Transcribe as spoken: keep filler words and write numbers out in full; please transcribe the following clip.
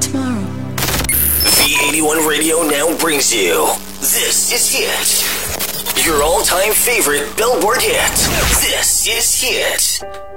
tomorrow. V eighty-one Radio now brings you This Is Hit. Your all-time favorite Billboard hit. This is Hit.